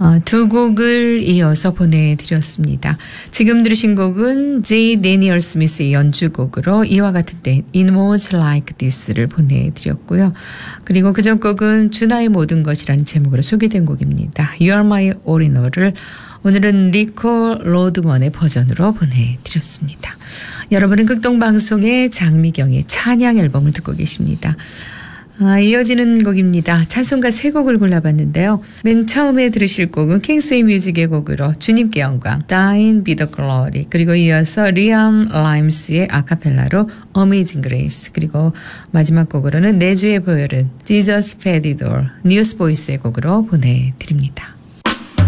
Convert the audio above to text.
두 곡을 이어서 보내드렸습니다. 지금 들으신 곡은 J. 데니얼 스미스의 연주곡으로 이와 같은 때 It Was Like This를 보내드렸고요. 그리고 그전 곡은 주나의 모든 것이라는 제목으로 소개된 곡입니다. You Are My All in All을 오늘은 리코 로드먼의 버전으로 보내드렸습니다. 여러분은 극동방송의 장미경의 찬양 앨범을 듣고 계십니다. 이어지는 곡입니다. 찬송가 세 곡을 골라봤는데요. 맨 처음에 들으실 곡은 킹스웨이 뮤직의 곡으로 주님께 영광, Thine be the glory, 그리고 이어서 리암 라임스의 아카펠라로 Amazing Grace, 그리고 마지막 곡으로는 내주의 보혈은 Jesus Fed It All, 뉴스보이스의 곡으로 보내드립니다.